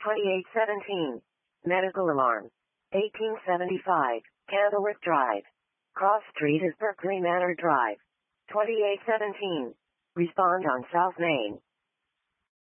2817. Medical alarm. 1875. Candleworth Drive. Cross Street is Berkeley Manor Drive. 2817. Respond on South Main.